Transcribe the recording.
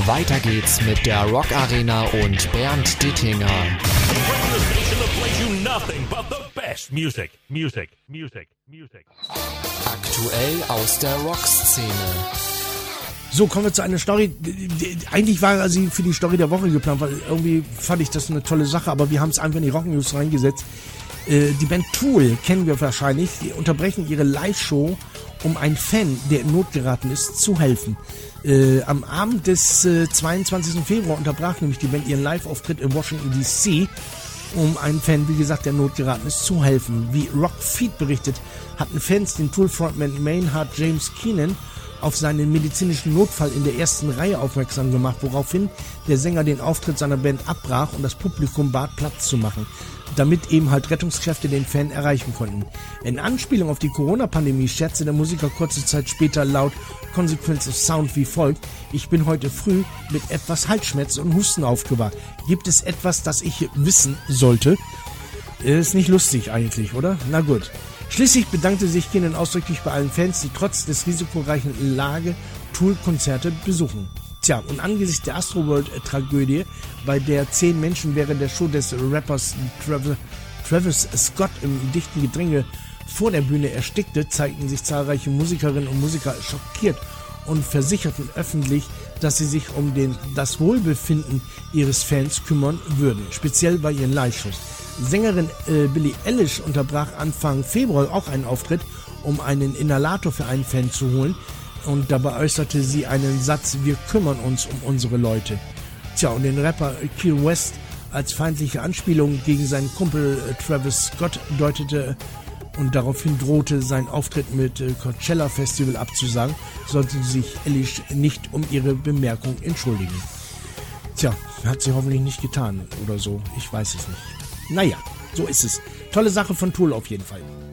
Weiter geht's mit der Rock Arena und Bernd Dittinger. Aktuell aus der Rockszene. So, kommen wir zu einer Story. Eigentlich war sie für die Story der Woche geplant, weil irgendwie fand ich das eine tolle Sache, aber wir haben es einfach in die Rock News reingesetzt. Die Band Tool kennen wir wahrscheinlich. Die unterbrechen ihre Live-Show, um einen Fan, der in Not geraten ist, zu helfen. Am Abend des 22. Februar unterbrach nämlich die Band ihren Live-Auftritt in Washington D.C., um einen Fan, wie gesagt, der in Not geraten ist, zu helfen. Wie Rockfeed berichtet, hatten Fans den Tool-Frontman Maynard James Keenan auf seinen medizinischen Notfall in der ersten Reihe aufmerksam gemacht, woraufhin der Sänger den Auftritt seiner Band abbrach und das Publikum bat, Platz zu machen, damit eben halt Rettungskräfte den Fan erreichen konnten. In Anspielung auf die Corona-Pandemie scherzte der Musiker kurze Zeit später laut Consequence of Sound wie folgt: Ich bin heute früh mit etwas Halsschmerzen und Husten aufgewacht. Gibt es etwas, das ich wissen sollte? Ist nicht lustig eigentlich, oder? Na gut. Schließlich bedankte sich Keenan ausdrücklich bei allen Fans, die trotz des risikoreichen Lage Tool-Konzerte besuchen. Tja, und angesichts der Astroworld-Tragödie, bei der 10 Menschen während der Show des Rappers Travis Scott im dichten Gedränge vor der Bühne erstickte, zeigten sich zahlreiche Musikerinnen und Musiker schockiert und versicherten öffentlich, dass sie sich um das Wohlbefinden ihres Fans kümmern würden, speziell bei ihren Live-Shows. Sängerin Billie Eilish unterbrach Anfang Februar auch einen Auftritt, um einen Inhalator für einen Fan zu holen, und dabei äußerte sie einen Satz: Wir kümmern uns um unsere Leute. Tja, und den Rapper Kanye West als feindliche Anspielung gegen seinen Kumpel Travis Scott deutete und daraufhin drohte, seinen Auftritt mit Coachella Festival abzusagen, sollte sich Eilish nicht um ihre Bemerkung entschuldigen. Tja, hat sie hoffentlich nicht getan oder so, ich weiß es nicht. Naja, so ist es. Tolle Sache von Tool auf jeden Fall.